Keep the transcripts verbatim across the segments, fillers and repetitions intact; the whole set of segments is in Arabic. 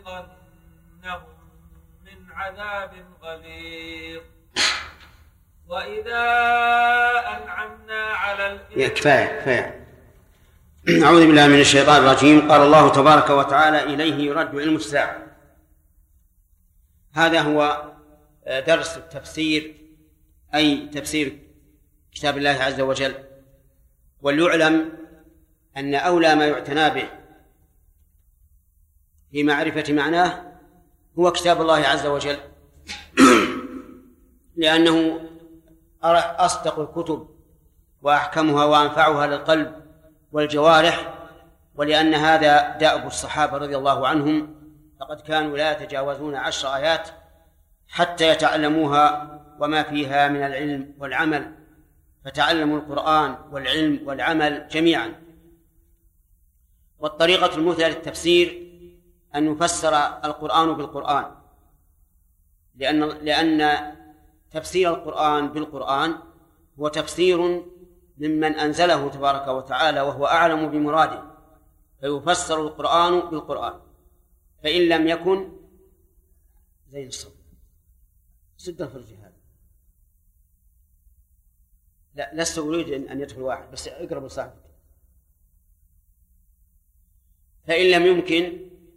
لنذيقنهم من عذاب غليظ وإذا أنعمنا على الإنسان. كفاية كفاية. أعوذ بالله من الشيطان الرجيم. قال الله تبارك وتعالى: إليه يرد علم الساعة. هذا هو درس التفسير، أي تفسير كتاب الله عز وجل. وليعلم أن أولى ما يعتنى به في معرفة معناه هو كتاب الله عز وجل، لأنه أصدق الكتب وأحكمها وأنفعها للقلب والجوارح، ولأن هذا دأب الصحابة رضي الله عنهم، فقد كانوا لا يتجاوزون عشر آيات حتى يتعلموها وما فيها من العلم والعمل، فتعلموا القرآن والعلم والعمل جميعا. والطريقة المثلى للتفسير أن يفسر القرآن بالقرآن، لأن لأن تفسير القرآن بالقرآن هو تفسير ممن أنزله تبارك وتعالى وهو أعلم بمراده، فيفسر القرآن بالقرآن. فإن لم يكن زي الصوت سد الفرج هذا، لا لست أريد أن يدخل واحد، بس اقرب لصاحبك. فإن لم يمكن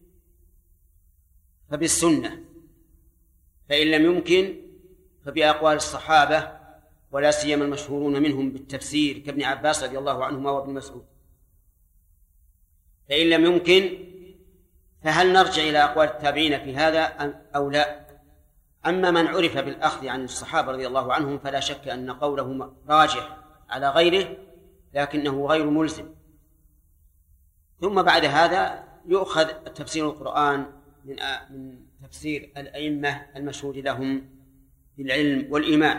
فبالسنة، فإن لم يمكن فبأقوال الصحابة، ولا سيما المشهورون منهم بالتفسير كابن عباس رضي الله عنهما وابن مسعود. فإن لم يمكن فهل نرجع إلى أقوال التابعين في هذا أو لا؟ أما من عرف بالأخذ عن الصحابة رضي الله عنهم فلا شك أن قوله راجح على غيره، لكنه غير ملزم. ثم بعد هذا يؤخذ تفسير القرآن من من تفسير الأئمة المشهود لهم بالعلم والإيمان.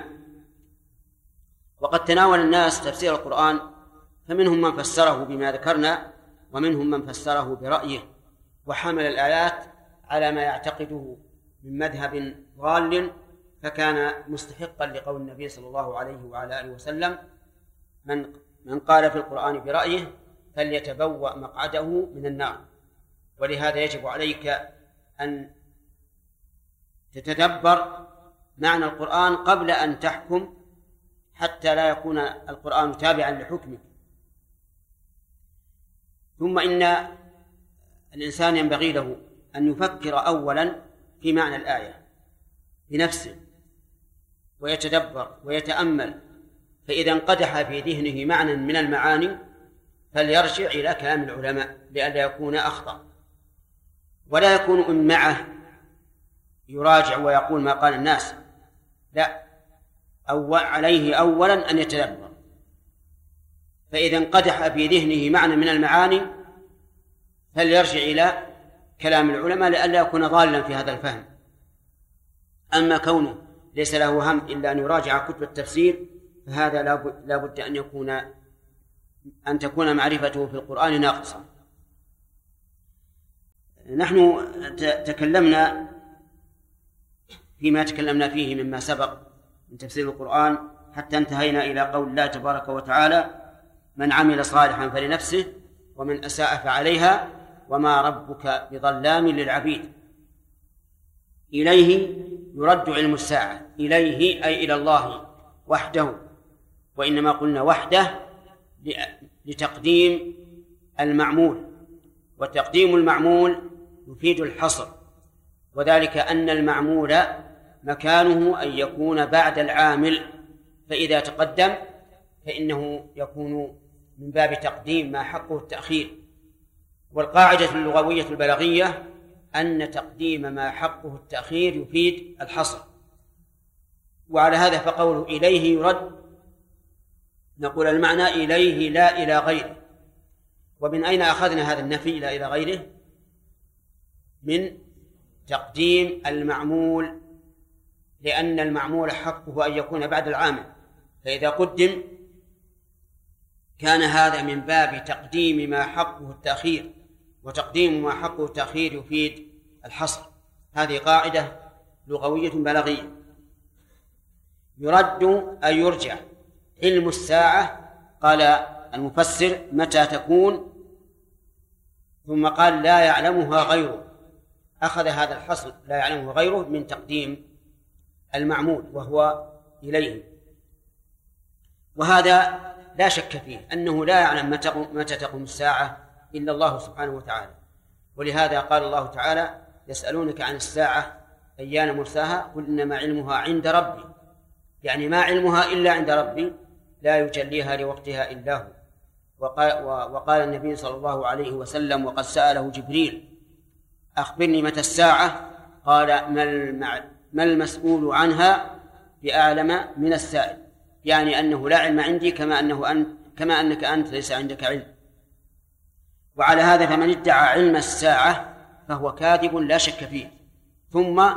وقد تناول الناس تفسير القرآن، فمنهم من فسره بما ذكرنا، ومنهم من فسره برأيه، وحمل الآيات على ما يعتقده من مذهب ضال، فكان مستحقا لقول النبي صلى الله عليه وعلى آله وسلم: من من قال في القرآن برأيه فليتبوأ مقعده من النار. ولهذا يجب عليك أن تتدبر معنى القرآن قبل أن تحكم، حتى لا يكون القرآن تابعا لحكمك. ثم إن الإنسان ينبغي له أن يفكر أولا في معنى الآية بنفسه، ويتدبر ويتأمل، فإذا انقدح في ذهنه معنى من المعاني فليرجع إلى كلام العلماء لئلا يكون أخطأ، ولا يكون إن معه يراجع ويقول ما قال الناس، لا، أو عليه أولا أن يتدبر. فإذا انقدح في ذهنه معنى من المعاني فليرجع إلى كلام العلماء لئلا يكون ضالا في هذا الفهم. أما كونه ليس له هم إلا أن يراجع كتب التفسير فهذا لا بد أن يكون أن تكون معرفته في القرآن ناقصة. نحن تكلمنا فيما تكلمنا فيه مما سبق من تفسير القرآن حتى انتهينا إلى قول الله تبارك وتعالى: من عمل صالحا فلنفسه ومن أساء فعليها وما ربك بظلام للعبيد. إليه يرد علم الساعة، إليه أي إلى الله وحده، وإنما قلنا وحده لتقديم المعمول، وتقديم المعمول يفيد الحصر، وذلك أن المعمول مكانه أن يكون بعد العامل، فإذا تقدم فإنه يكون من باب تقديم ما حقه التأخير. والقاعدة اللغوية البلاغية أن تقديم ما حقه التأخير يفيد الحصر. وعلى هذا فقوله إليه يرد نقول المعنى إليه لا إلى غيره. ومن أين أخذنا هذا النفي لا إلى غيره؟ من تقديم المعمول، لأن المعمول حقه أن يكون بعد العامل، فإذا قدم كان هذا من باب تقديم ما حقه التأخير، وتقديم ما حقه التأخير يفيد الحصر. هذه قاعدة لغوية بلاغية. يرد أي يرجع. علم الساعة قال المفسر متى تكون، ثم قال لا يعلمها غيره، أخذ هذا الحصر لا يعلمه غيره من تقديم المعمول وهو إليه. وهذا لا شك فيه أنه لا يعلم متى تقوم الساعة إلا الله سبحانه وتعالى، ولهذا قال الله تعالى: يسألونك عن الساعة أيان مرساها قل إنما علمها عند ربي، يعني ما علمها إلا عند ربي لا يجليها لوقتها إلا هو. وقال, وقال النبي صلى الله عليه وسلم وقد سأله جبريل: أخبرني متى الساعة؟ قال: ما المسؤول عنها بأعلم من السائل، يعني أنه لا علم عندي كما أنه أنت كما أنك أنت ليس عندك علم. وعلى هذا فمن ادعى علم الساعة فهو كاذب لا شك فيه، ثم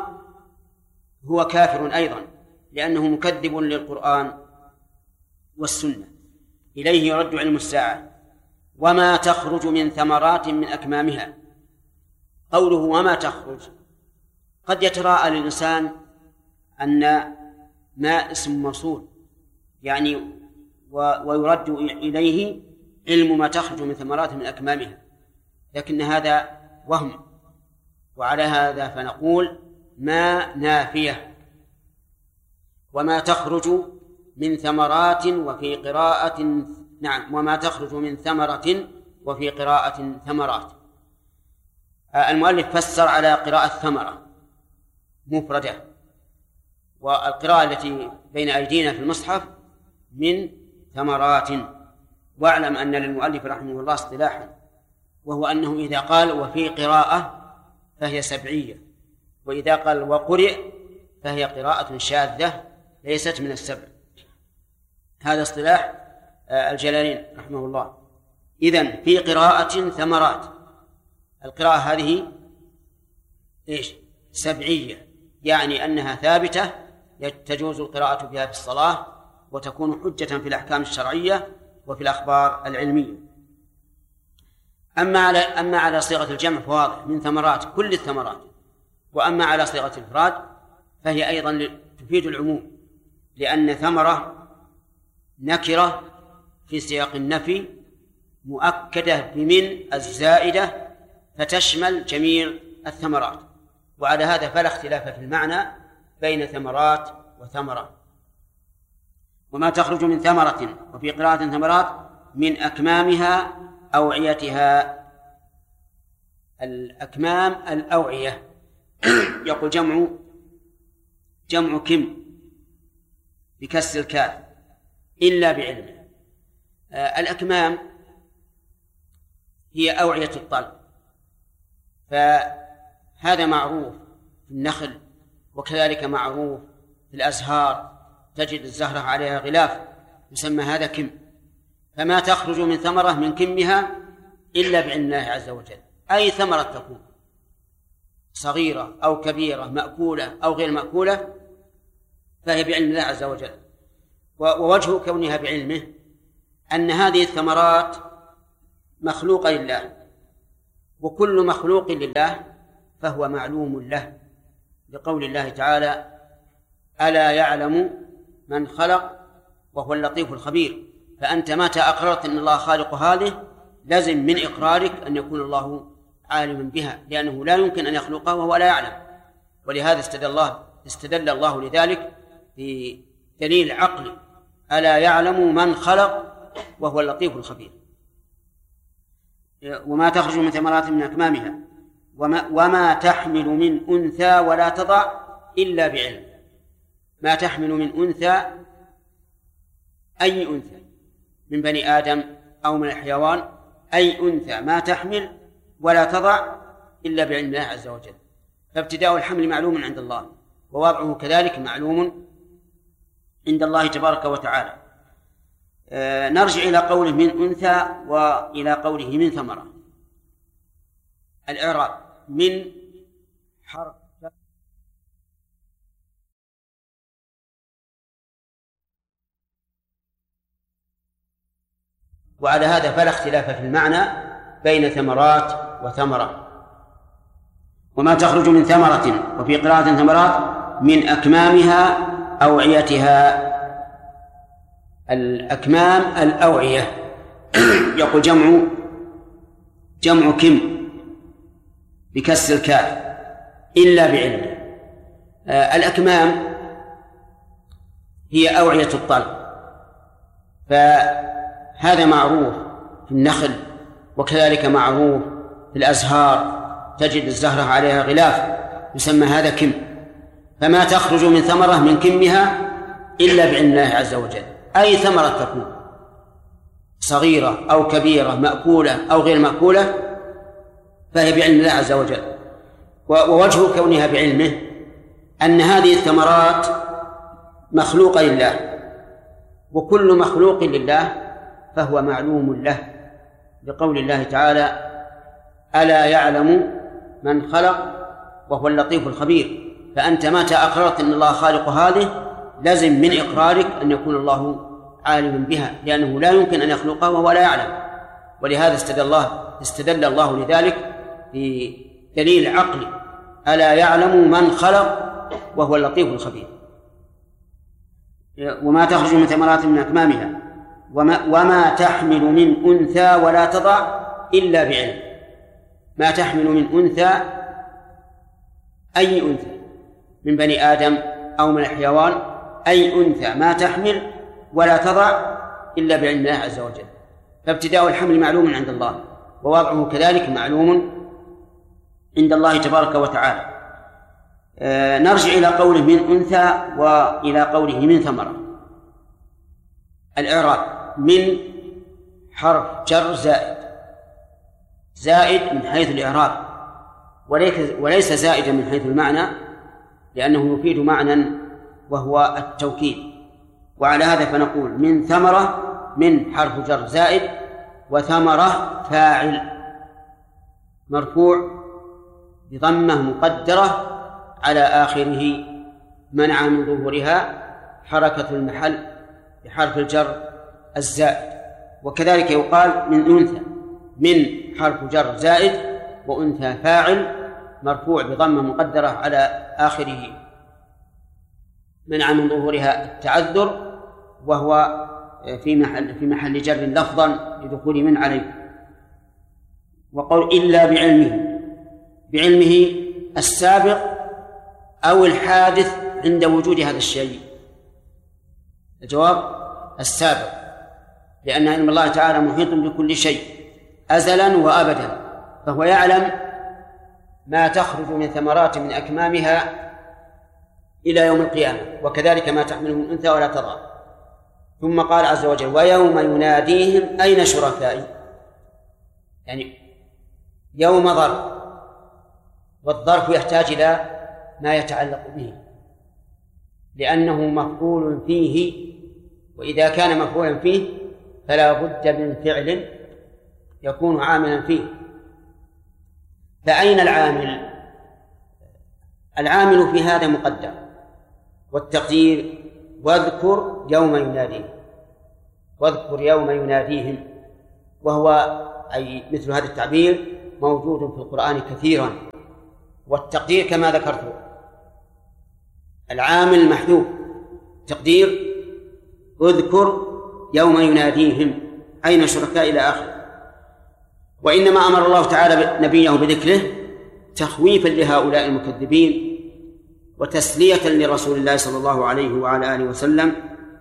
هو كافر أيضا لأنه مكذب للقرآن والسنة. إليه يرد علم الساعة. وما تخرج من ثمرات من أكمامها، قوله وما تخرج قد يتراءى للإنسان أن ما اسم موصول يعني ويرد إليه علم ما تخرج من ثمرات من أكمامها، لكن هذا وهم. وعلى هذا فنقول ما نافية. وما تخرج من ثمرات وفي قراءة نعم وما تخرج من ثمرة وفي قراءة ثمرات. المؤلف فسر على قراءة ثمرة مفردة، والقراءة التي بين أيدينا في المصحف من ثمرات. واعلم أن للمؤلف رحمه الله اصطلاحا، وهو أنه إذا قال وفي قراءة فهي سبعية، وإذا قال وقرئ فهي قراءة شاذة ليست من السبع. هذا اصطلاح الجلالين رحمه الله. إذن في قراءة ثمرات، القراءة هذه إيش؟ سبعية، يعني أنها ثابتة تجوز القراءة بها في الصلاة وتكون حجة في الأحكام الشرعية وفي الأخبار العلمية. أما على أما على صيغة الجمع فواضح من ثمرات كل الثمرات، وأما على صيغة الإفراد فهي أيضا تفيد العموم، لأن ثمرة نكرة في سياق النفي مؤكدة بمن الزائدة فتشمل جميع الثمرات. وعلى هذا فلا اختلاف في المعنى بين ثمرات وثمرة. وما تخرج من ثمرة وفي قراءة ثمرات من أكمامها أوعيتها. الأكمام الأوعية يقول جمع جمع كم بكسر الكاف إلا بعلمه. الأكمام هي أوعية الطلب، فهذا معروف في النخل، وكذلك معروف في الأزهار، تجد الزهرة عليها غلاف يسمى هذا كم. فما تخرج من ثمرة من كمها إلا بعلم الله عز وجل، أي ثمرة تكون صغيرة أو كبيرة مأكولة أو غير مأكولة فهي بعلم الله عز وجل. ووجه كونها بعلمه أن هذه الثمرات مخلوقة لله، وكل مخلوق لله فهو معلوم له، لقول الله تعالى: ألا يعلم من خلق وهو اللطيف الخبير. فأنت متى أقررت أن الله خالق هذه لازم من إقرارك أن يكون الله عالما بها، لأنه لا يمكن أن يخلقها وهو لا يعلم. ولهذا استدل الله, استدل الله لذلك بدليل عقلي: ألا يعلم من خلق وهو اللطيف الخبير. وما تخرج من ثمرات من أكمامها وما, وما تحمل من أنثى ولا تضع إلا بعلم. ما تحمل من أنثى أي أنثى من بني آدم أو من الحيوان، أي أنثى ما تحمل ولا تضع إلا بعلم الله عز وجل. فابتداء الحمل معلوم عند الله، ووضعه كذلك معلوم عند الله تبارك وتعالى. آه نرجع إلى قوله من أنثى وإلى قوله من ثمرة. الإعراب: من حرف وعلى هذا فلا اختلاف في المعنى بين ثمرات وثمرة. وما تخرج من ثمرة وفي قراءة ثمرات من أكمامها أوعيتها. الأكمام الأوعية يقول جمع جمع كم بكسر الكاف إلا بعلمه. آه الأكمام هي أوعية الطلق، فهذا معروف في النخل، وكذلك معروف في الأزهار، تجد الزهرة عليها غلاف يسمى هذا كم، فما تخرج من ثمرة من كمها إلا بعلم الله عز وجل. أي ثمرة تكون صغيرة أو كبيرة، مأكولة أو غير مأكولة، فهي بعلم الله عز وجل. ووجه كونها بعلمه أن هذه الثمرات مخلوقة لله، وكل مخلوق لله فهو معلوم له، لقول الله تعالى: ألا يعلم من خلق وهو اللطيف الخبير. فأنت متى أقررت أن الله خالق هذه لازم من إقرارك أن يكون الله عالما بها، لأنه لا يمكن أن يخلقها وهو لا يعلم. ولهذا استدل الله استدل الله لذلك في دليل عقلي: ألا يعلم من خلق وهو اللطيف الخبير. وما تخرج من ثمرات من أكمامها وما, وما تحمل من أنثى ولا تضع إلا بعلم. ما تحمل من أنثى أي أنثى من بني آدم أو من الحيوان، أي أنثى ما تحمل ولا تضع إلا بعلم الله عز وجل. فابتداء الحمل معلوم عند الله، ووضعه كذلك معلوم عند الله تبارك وتعالى. آه نرجع إلى قوله من أنثى وإلى قوله من ثمرة. الإعراب: من حرف جر زائد، زائد من حيث الإعراب، وليس زائدا من حيث المعنى، لأنه يفيد معنى وهو التوكيد. وعلى هذا فنقول من ثمرة، من حرف جر زائد، وثمرة فاعل مرفوع بضمة مقدرة على آخره منع من ظهورها حركة المحل بحرف الجر الزائد. وكذلك يقال من أنثى، من حرف جر زائد وأنثى فاعل مرفوع بضمة مقدرة على آخره منع من ظهورها التعذر، وهو في محل في محل جر لفظا لدخول من عليه. وقول إلا بعلمه، بعلمه السابق أو الحادث عند وجود هذا الشيء. الجواب السابق، لأن علم الله تعالى محيط بكل شيء أزلا وأبدا، فهو يعلم ما تخرج من ثمرات من أكمامها إلى يوم القيامة، وكذلك ما تحمل من أنثى ولا تضع. ثم قال عز وجل: ويوم يناديهم أين شركائي، يعني يوم ظرف، والظرف يحتاج إلى ما يتعلق به لأنه مفعول فيه، وإذا كان مفعولا فيه فلا بد من فعل يكون عاملا فيه. فأين العامل؟ العامل في هذا مقدر، والتقدير: واذكر يوم يناديهم، واذكر يوم يناديهم. وهو أي مثل هذا التعبير موجود في القرآن كثيرا. والتقدير كما ذكرت العامل محذوف، تقدير: اذكر يوم يناديهم أين شركاء إلى آخر. وإنما أمر الله تعالى نبيه بذكره تخويفا لهؤلاء المكذبين وتسلية لرسول الله صلى الله عليه وعلى آله وسلم.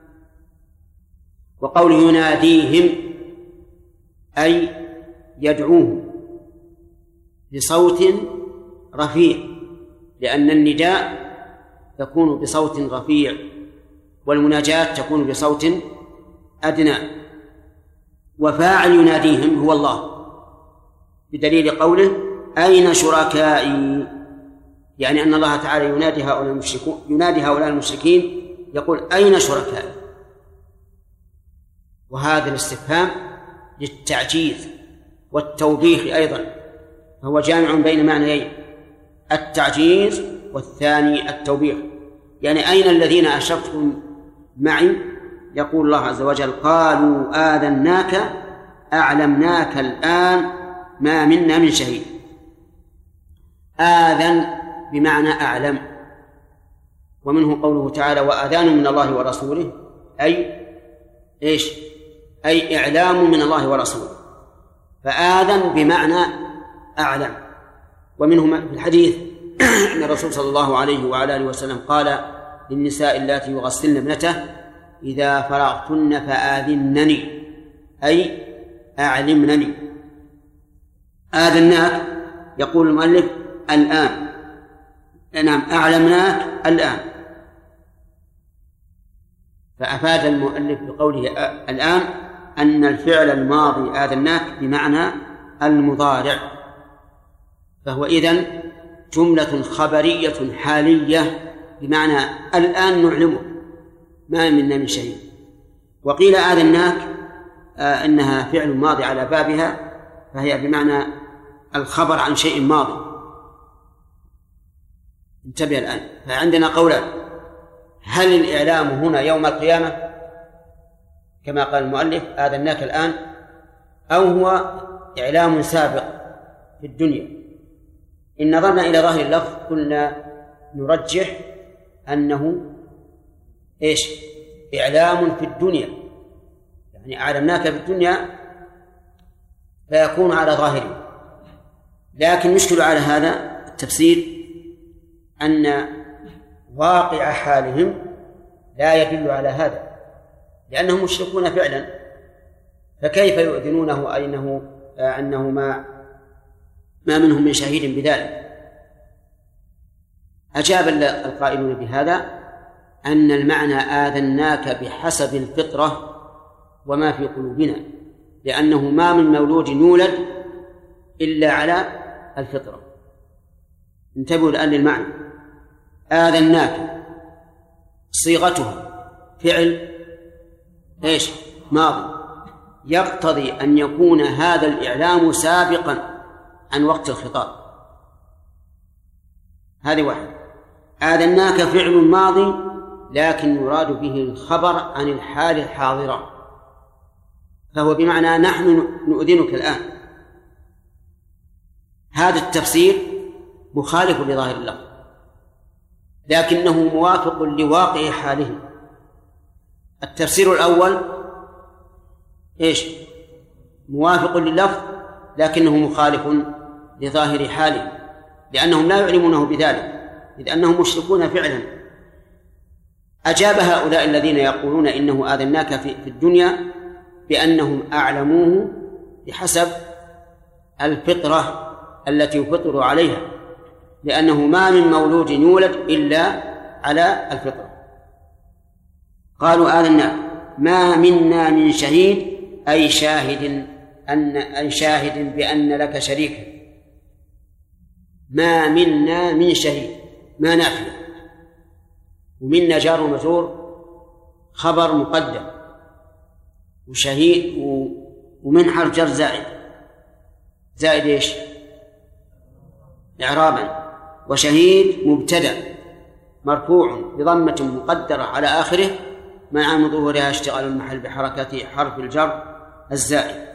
وقوله يناديهم أي يدعوهم بصوت رفيع، لأن النداء تكون بصوت رفيع والمناجاة تكون بصوت أدنى. وفاعل يناديهم هو الله، بدليل قوله أين شركائي، يعني أن الله تعالى ينادي هؤلاء المشركين ينادي هؤلاء المشركين يقول أين شركائي. وهذا الاستفهام للتعجيز والتوبيخ أيضا، فهو جامع بين معنيين: التعجيز والثاني التوبيخ. يعني أين الذين أشركتم معي؟ يقول الله عز وجل: قالوا آذناك أعلمناك الآن ما منا من شهيد. آذن بمعنى أعلم، ومنه قوله تعالى: وآذان من الله ورسوله، أي إيش؟ أي إعلام من الله ورسوله. فآذن بمعنى أعلم. ومنه في الحديث أن الرسول صلى الله عليه وعلى آله وسلم قال للنساء اللاتي يغسلن ابنته إذا فرغتن فآذنني، أي أعلمنني. آذناك يقول المؤلف الآن، نعم أعلمناك الآن، فأفاد المؤلف بقوله الآن أن الفعل الماضي آذناك بمعنى المضارع، فهو إذن جملة خبرية حالية بمعنى الآن نعلمه ما منا من شيء. وقيل آذناك آه إنها فعل ماضي على بابها، فهي بمعنى الخبر عن شيء ماضي. انتبه الآن، فعندنا قولان: هل الإعلام هنا يوم القيامة كما قال المؤلف آذناك الآن، أو هو إعلام سابق في الدنيا؟ إن نظرنا إلى ظاهر اللفظ قلنا نرجح أنه إيش؟ إعلام في الدنيا، يعني أعلمناك في الدنيا فيكون على ظاهره. لكن نشكل على هذا التفسير أن واقع حالهم لا يدل على هذا، لأنهم مشركون فعلا، فكيف يؤذنونه أنه أنه ما ما منهم من شهيد بذلك؟ أجاب القائلون بهذا أن المعنى آذناك بحسب الفطرة وما في قلوبنا، لأنه ما من مولود يولد إلا على الفطرة. انتبهوا الآن للمعنى. آذناك صيغتها فعل إيش؟ ماضي، يقتضي أن يكون هذا الإعلام سابقا عن وقت الخطاب. هذه واحد. آذناك فعل ماضي لكن يراد به الخبر عن الحال الحاضرة، فهو بمعنى نحن نؤذنك الآن. هذا التفسير مخالف لظاهر اللفظ، لكنه موافق لواقع حاله. التفسير الأول إيش؟ موافق لللفظ لكنه مخالف لظاهر حاله، لأنهم لا يعلمونه بذلك، إذ أنهم مشركون فعلا. أجاب هؤلاء الذين يقولون إنه آذناك في الدنيا بأنهم أعلموه بحسب الفطرة التي يفطر عليها، لأنه ما من مولود يولد إلا على الفطرة. قالوا آذناك ما منا من شهيد، أي شاهد أن أي شاهد بأن لك شريكا. ما منا من شهيد، ما نافية، ومنا جار ومجرور خبر مقدم، وشهيد ومن حرف جر زائد. زائد إيش؟ إعرابا. وشهيد مبتدأ مرفوع بضمة مقدرة على آخره مع ظهورها اشتغال المحل بحركة حرف الجر الزائد.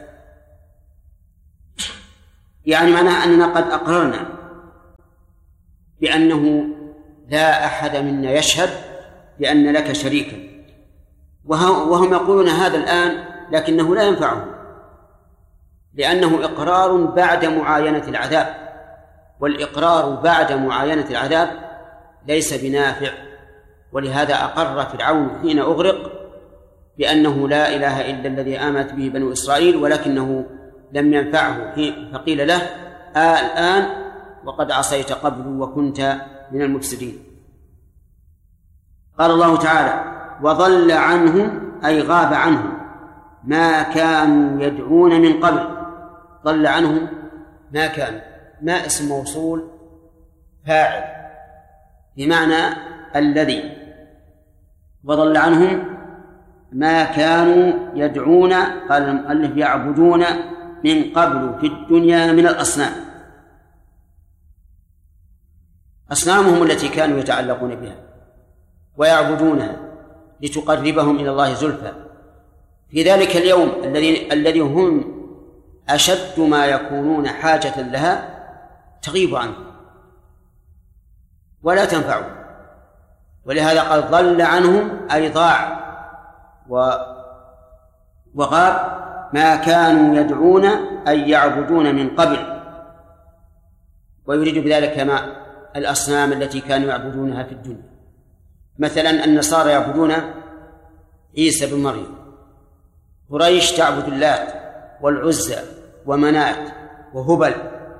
يعني معناه أننا قد أقررنا بأنه لا أحد منا يشهد بأن لك شريكا، وهم يقولون هذا الآن لكنه لا ينفعهم، لأنه إقرار بعد معاينة العذاب، والإقرار بعد معاينة العذاب ليس بنافع. ولهذا أقر فرعون حين أغرق بأنه لا إله إلا الذي آمنت به بنو إسرائيل، ولكنه لم ينفعه، فقيل له آه الآن وقد عصيت قبل وكنت من المفسدين. قال الله تعالى وضل عنهم أي غاب عنهم ما كانوا يدعون من قبل. ضل عنهم ما كان، ما اسم موصول فاعل بمعنى الذي، وضل عنهم ما كانوا يدعون، قال المؤلف يعبدون من قبل في الدنيا من الأصنام. أصنامهم التي كانوا يتعلقون بها ويعبدونها لتقربهم إلى الله زلفى. في ذلك اليوم الذي الذي هم أشد ما يكونون حاجة لها تغيب عنه ولا تنفعهم، ولهذا قال ضل عنهم أي ضاع وغاب ما كانوا يدعون أي يعبدون من قبل، ويريد بذلك كما الأصنام التي كانوا يعبدونها في الدنيا. مثلا النصارى يعبدون عيسى بن مريم، قريش تعبد اللات والعزى ومنات وهبل،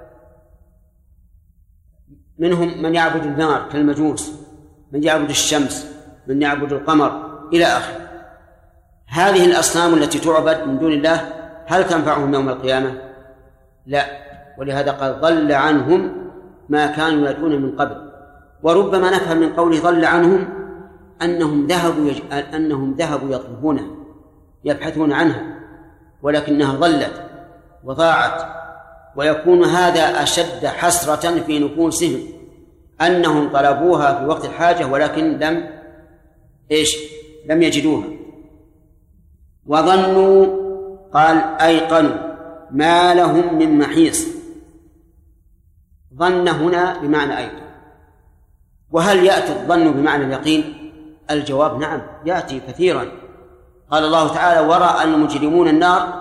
منهم من يعبد النار كالمجوس، من يعبد الشمس، من يعبد القمر إلى آخره. هذه الأصنام التي تعبد من دون الله هل تنفعهم يوم القيامة؟ لا، ولهذا قال ضل عنهم ما كانوا يدعون من قبل. وربما نفهم من قوله ضل عنهم أنهم ذهبوا يج... أنهم ذهبوا يطلبونها يبحثون عنها، ولكنها ضلت وضاعت. ويكون هذا أشد حسرة في نفوسهم أنهم طلبوها في وقت الحاجة ولكن لم إيش لم يجدوها. وظنوا قال أيقنوا ما لهم من محيص. ظن هنا بمعنى أيقن. وهل يأتي الظن بمعنى اليقين؟ الجواب نعم، يأتي كثيرا. قال الله تعالى ورأى المجرمون النار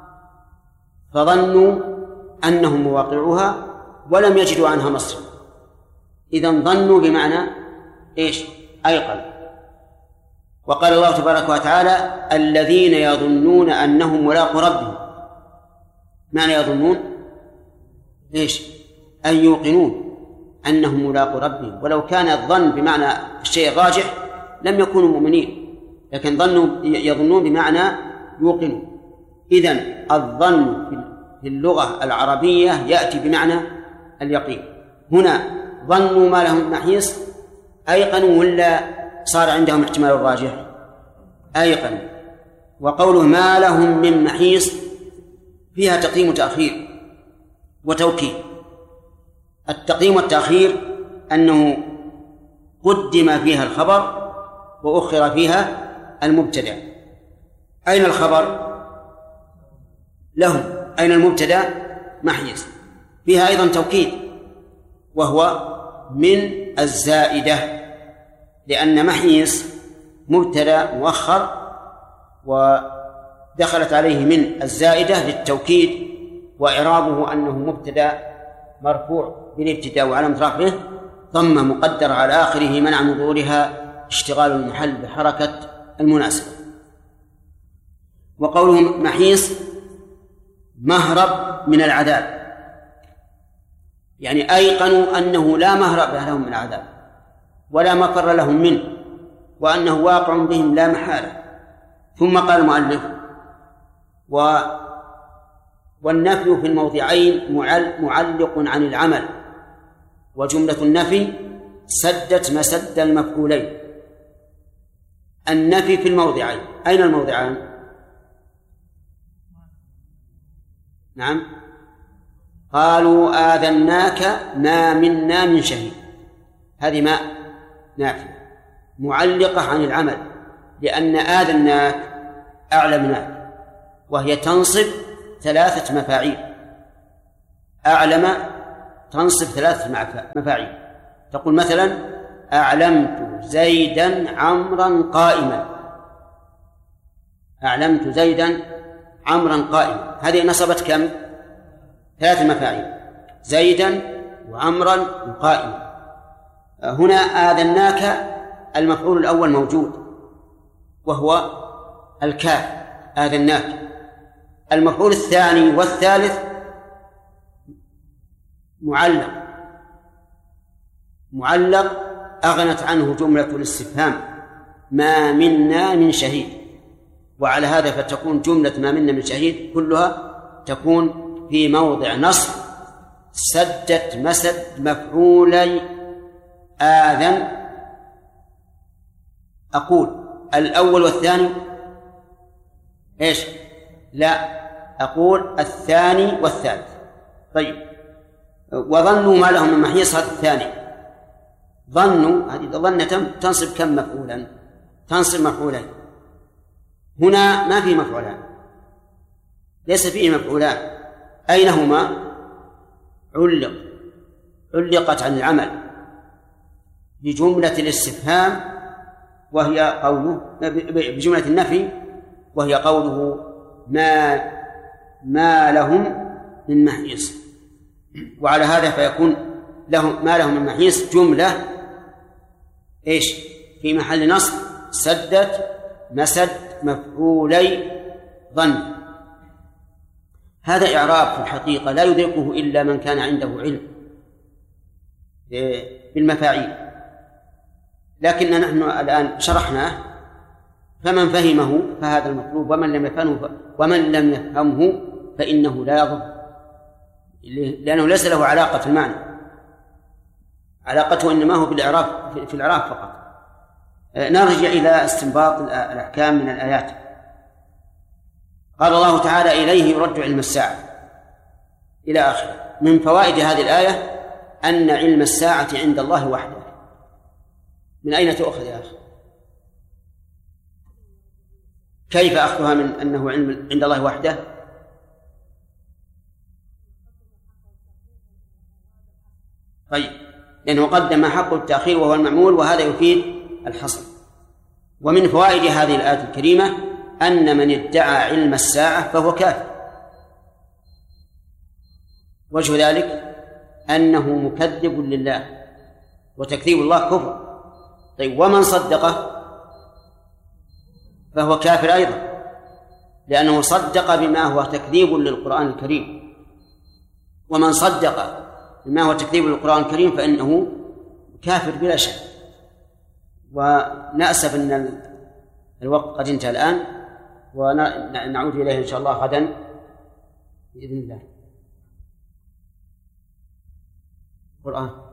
فظنوا أنهم مواقعوها ولم يجدوا عنها مصرفا. إذن ظنوا بمعنى إيش؟ أيقن. وقال الله تبارك وتعالى الذين يظنون أنهم ملاقو ربهم. معنى يظنون إيش؟ أن يوقنون أنهم ملاقو ربهم، ولو كان الظن بمعنى الشيء الراجح لم يكونوا مؤمنين، لكن ظنوا يظنون بمعنى يوقنون. إذن الظن في اللغة العربية يأتي بمعنى اليقين. هنا ظنوا ما لهم محيص أيقنوا ولا صار عندهم احتمال الراجح؟ أيقنوا. وقوله ما لهم من محيص فيها تقديم وتأخير وتوكيد. التقديم والتأخير أنه قدم فيها الخبر وأخر فيها المبتدأ. أين الخبر؟ لهم. أين المبتدأ؟ محيص. فيها أيضا توكيد وهو من الزائدة، لأن محيص مبتدأ مؤخر ودخلت عليه من الزائدة للتوكيد، وإعرابه أنه مبتدأ مرفوع بالابتداء وعلامة رفعه ضمة مقدر على آخره منع من ظهورها اشتغال المحل بحركة المناسبة. وقوله محيص مهرب من العذاب، يعني أيقنوا أنه لا مهرب لهم من العذاب ولا مفر لهم منه، وأنه واقع بهم لا محالة. ثم قال المؤلف و والنفي في الموضعين معلق عن العمل، وجملة النفي سدت مسد المفعولين. النفي في الموضعين، أين الموضعان؟ نعم، قالوا آذناك ما منا من شهيد. هذه ما نافية معلقة عن العمل، لأن آذناك أعلمناك، وهي تنصب ثلاثة مفاعيل. أعلم تنصب ثلاثة مفاعيل. تقول مثلا أعلمت زيدا عمرا قائما. أعلمت زيدا عمرا قائما، هذه نصبت كم؟ ثلاثة مفاعيل، زيدا وعمرا وقائما. هنا آذناك المفعول الأول موجود وهو الكاف آذناك. المفعول الثاني والثالث معلق معلق أغنت عنه جملة الاستفهام ما منا من شهيد. وعلى هذا فتكون جملة ما منا من شهيد كلها تكون في موضع نصب سدت مسد مفعولي آذن. أقول الأول والثاني إيش؟ لا، أقول الثاني والثالث. طيب، وظنوا ما لهم من محيص. هذا الثاني ظنوا، هذه ظنة تنصب كم مفعولا؟ تنصب مفعولين. هنا ما في مفعولان، ليس فيه مفعولان. أين هما؟ علق علقت عن العمل بجملة الاستفهام وهي قوله بجملة النفي وهي قوله ما ما لهم من محيص. وعلى هذا فيكون لهم ما لهم من محيص جملة إيش في محل نصب سدت مسد مفعولي ظن. هذا إعراب في الحقيقة لا يدركه إلا من كان عنده علم بالمفاعيل، لكن نحن الآن شرحناه فمن فهمه فهذا المطلوب، ومن لم يفهمه ومن لم يفهمه فإنه لا يضر، لأنه ليس له علاقة في المعنى، علاقته إنما هو بالإعراب في الإعراب فقط. نرجع إلى استنباط الأحكام من الآيات. قال الله تعالى إليه يرد علم الساعة إلى آخره. من فوائد هذه الآية أن علم الساعة عند الله وحده. من أين تؤخذ يا أخي؟ كيف أخذها من أنه علم عند الله وحده؟ طيب، لأنه قدم حق التأخير وهو المعمول، وهذا يفيد الحصر. ومن فوائد هذه الآية الكريمة أن من ادعى علم الساعة فهو كافر. وجه ذلك أنه مكذب لله، وتكذيب الله كفر. طيب، ومن صدقه فهو كافر أيضا، لأنه صدق بما هو تكذيب للقرآن الكريم. ومن صدق بما هو تكذيب للقرآن الكريم فإنه كافر بلا شك. ونأسف أن الوقت قد انتهى الآن، ونعود إليه إن شاء الله غدا بإذن الله. القرآن